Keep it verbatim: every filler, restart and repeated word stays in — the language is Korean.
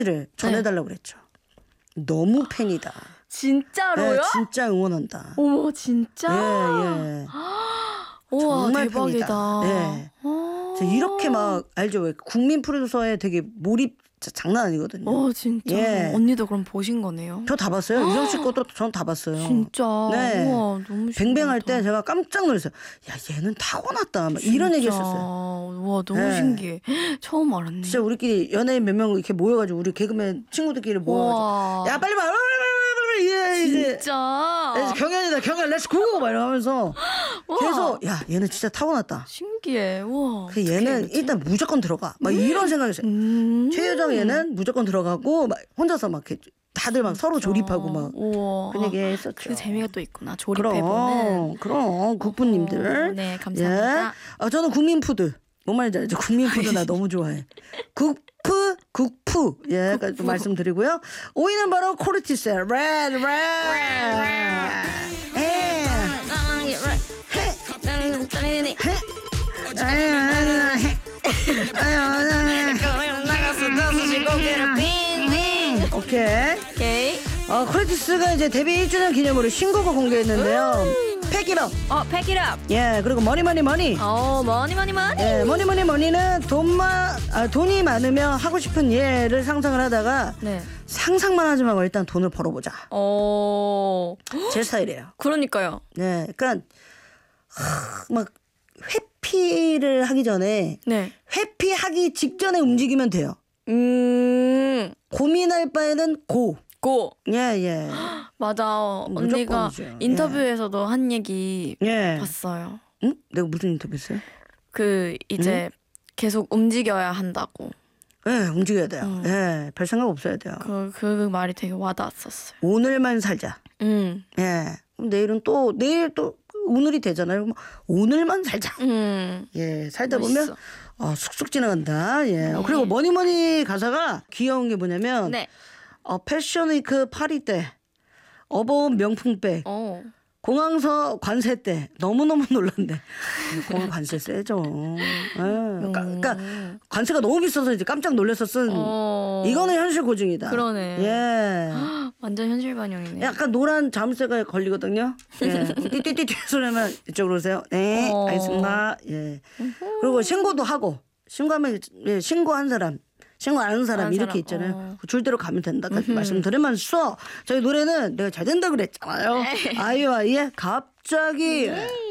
를 전해달라고 그랬죠. 너무 팬이다. 진짜로요? 네, 진짜 응원한다. 어머 진짜? 예, 예. 우와 정말 대박이다. 팬이다. 네. 이렇게 막 알죠? 왜 국민 프로듀서에 되게 몰입 장난 아니거든요. 어 진짜. 예. 언니도 그럼 보신 거네요? 저 다 봤어요. 유정 씨 것도 전 다 봤어요. 진짜. 네. 우와 너무 뱅뱅할 신기하다. 때 제가 깜짝 놀랐어요. 야 얘는 타고났다. 막 이런 얘기 했었어요. 우와 너무 네. 신기해. 처음 알았네. 진짜 우리끼리 연예인 몇 명 이렇게 모여가지고 우리 개그맨 친구들끼리 모여가지고 우와. 야 빨리 봐. 예, 이제 진짜. 이제 경연이다 경연 렛츠 고 막 이러면서 계속 야 얘는 진짜 타고났다. 신기해. 우와. 그 얘는 일단 무조건 들어가. 막 이런 생각이었어요. 음. 최유정 얘는 무조건 들어가고 막 혼자서 막 이렇게 다들 막 서로 조립하고 막 우와. 그런 얘기 했었죠. 그 재미가 또 있구나. 그럼 조립해보는. 그럼 국부님들. 오, 네 감사합니다. 예. 아 저는 국민푸드. 뭔 말인지 알죠? 국민푸드 나 너무 좋아해. 국푸 국푸 예, 그 좀 말씀드리고요. 오 위는 바로 코르티스 레드 레드. 예. 오케이. 오케이. 어, 코르티스가 이제 데뷔 일 주년 기념으로 신곡을 공개했는데요. 팩이럽. 어, 팩이랍. 예, 그리고 머니 머니 머니. 어, 머니 머니 머니. 예, 머니 머니 머니는 돈만 아, 돈이 많으면 하고 싶은 일을 상상을 하다가 네. 상상만 하지 말고 일단 돈을 벌어보자. 어. 제 스타일이에요. 그러니까요. 네, 그러니까 하, 막 회피를 하기 전에 네. 회피하기 직전에 움직이면 돼요. 음. 고민할 바에는 고. 고. 예, 예. 맞아. 언니가 무조건이죠. 인터뷰에서도 한 얘기 예. 봤어요. 응? 내가 무슨 인터뷰했어요? 그 이제 계속 움직여야 한다고. 예, 움직여야 돼요. 음. 예, 별 생각 없어야 돼요. 그, 그 말이 되게 와닿았었어요. 오늘만 살자. 음. 예. 그럼 내일은 또 내일 또 오늘이 되잖아요. 그럼 오늘만 살자. 음. 예, 살다 멋있어. 보면 어, 쑥쑥 지나간다. 예. 어, 그리고 머니머니 가사가 귀여운 게 뭐냐면 네. 어, 패션위크 파리 때 어버운 명품백 어. 공항서 관세 때 너무너무 놀랐네. 공항 관세 세죠. 예. 그러니까, 그러니까 관세가 너무 비싸서 이제 깜짝 놀라서 쓴 어. 이거는 현실 고증이다. 그러네. 예. 완전 현실 반영이네. 약간 노란 자물쇠가 걸리거든요. 예. 띠띠띠띠 소리면 이쪽으로 오세요. 네, 어. 알겠습니다. 예. 그리고 신고도 하고 신고하면 예, 신고한 사람, 신고 안 하는 사람 안 이렇게 사람. 있잖아요. 어. 그 줄대로 가면 된다까지 말씀드리면서 저희 노래는 내가 잘 된다 그랬잖아요. 아이유 아이의 갑자기.